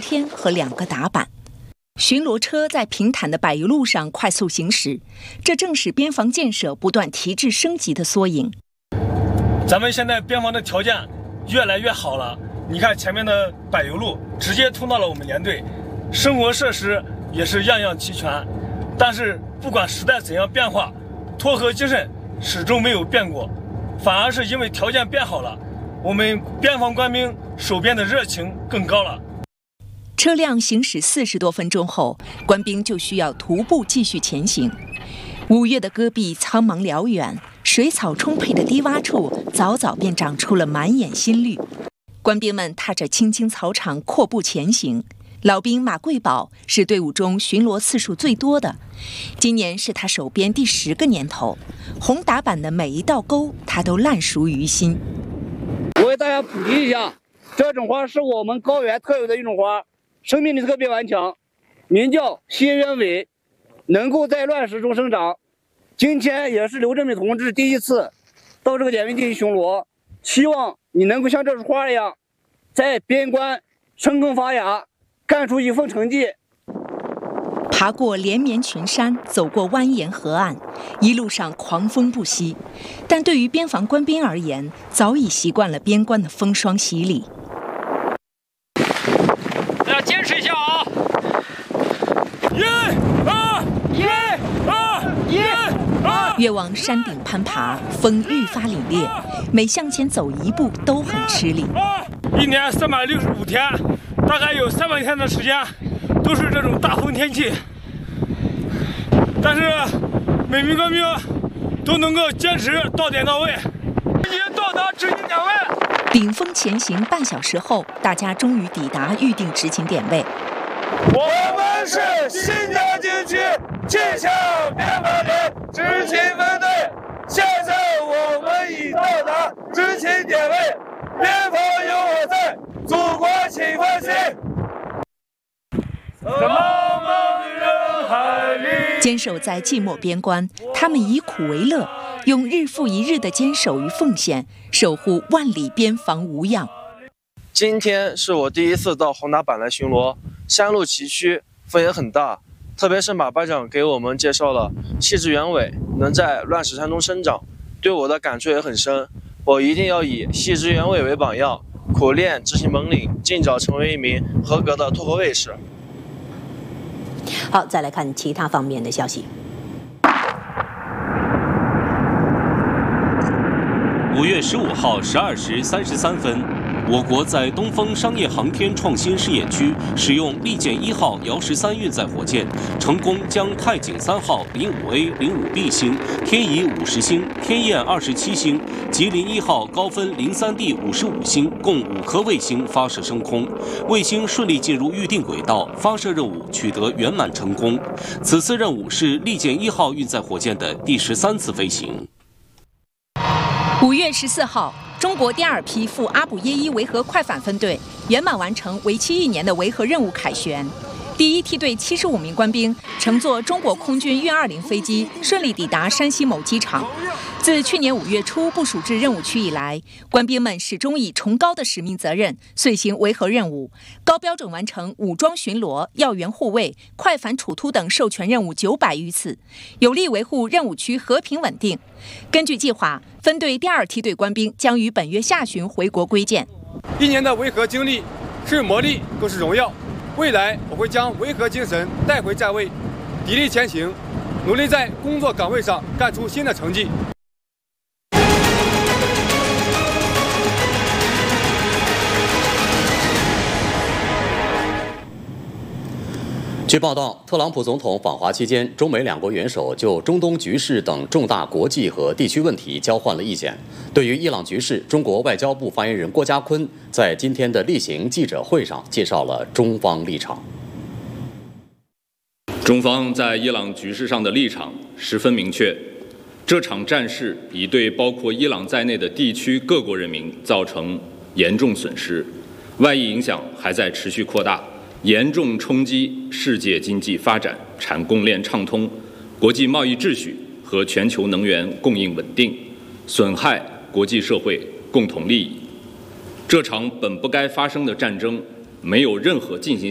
天和2个打板。巡逻车在平坦的柏油路上快速行驶，这正是边防建设不断提质升级的缩影。 咱们现在边防的条件越来越好了，你看前面的柏油路直接通到了我们连队，生活设施也是样样齐全。但是不管时代怎样变化，沱河精神始终没有变过，反而是因为条件变好了，我们边防官兵守边的热情更高了。 车辆行驶40多分钟后，官兵就需要徒步继续前行。5月的戈壁苍茫辽远，水草充沛的低洼处早早便长出了满眼新绿。官兵们踏着青青草场阔步前行。老兵马贵宝是队伍中巡逻次数最多的，今年是他守边第10个年头，红打板的每一道沟他都烂熟于心。 我为大家普及一下，这种花是我们高原特有的一种花，生命力特别顽强，名叫新鸢尾，能够在乱石中生长。今天也是刘振美同志第一次到这个点位进行巡逻，希望你能够像这束花一样，在边关生根发芽，干出一份成绩。 爬过连绵群山，走过蜿蜒河岸，一路上狂风不息，但对于边防官兵而言，早已习惯了边关的风霜洗礼。 大家坚持一下啊！1、2、1、2、1、2。 越往山顶攀爬，风愈发凛冽，每向前走一步都很吃力。 1年365天，大概有300天的时间都是这种大风天气，但是每名官兵都能够坚持到点到位，已经到达执勤点位。 顶峰前行半小时后，大家终于抵达预定执勤点位。 我们是新疆军区气象边防连执勤分队，现在我们已到达执勤点位，边防有我在，祖国请放心。在茫茫人海里， 坚守在寂寞边关，他们以苦为乐，用日复一日的坚守与奉献，守护万里边防无恙。 今天是我第一次到红打板来巡逻，山路崎岖，风也很大，特别是马班长给我们介绍了细枝原尾能在乱石山中生长，对我的感触也很深。我一定要以细枝原尾为榜样，苦练执行本领，尽早成为一名合格的沱河卫士。 好，再来看其他方面的消息。 5月15号12时33分，我国在东风商业航天创新试验区使用利剑1号遥13运载火箭，成功将太井3号 05A、05B 星、天仪50星、天雁27星、吉林1号高分03D 55星共5颗卫星发射升空，卫星顺利进入预定轨道，发射任务取得圆满成功。此次任务是利剑1号运载火箭的第13次飞行。 5月14号，中国第2批赴阿卜耶伊维和快反分队圆满完成为期1年的维和任务凯旋。第1梯队75名官兵乘坐中国空军运20飞机顺利抵达山西某机场。自去年5月初部署至任务区以来，官兵们始终以崇高的使命责任遂行维和任务，高标准完成武装巡逻、要员护卫、快反处突等授权任务900余次，有力维护任务区和平稳定。根据计划，分队第2梯队官兵将于本月下旬回国归建。 1年的维和经历是磨砺，更是荣耀。未来我会将维和精神带回站位，砥砺前行，努力在工作岗位上干出新的成绩。 据报道，特朗普总统访华期间，中美2国元首就中东局势等重大国际和地区问题交换了意见。对于伊朗局势，中国外交部发言人郭家坤在今天的例行记者会上介绍了中方立场。 中方在伊朗局势上的立场十分明确，这场战事已对包括伊朗在内的地区各国人民造成严重损失，外溢影响还在持续扩大，严重冲击世界经济发展、产供链畅通、国际贸易秩序和全球能源供应稳定，损害国际社会共同利益。这场本不该发生的战争，没有任何进行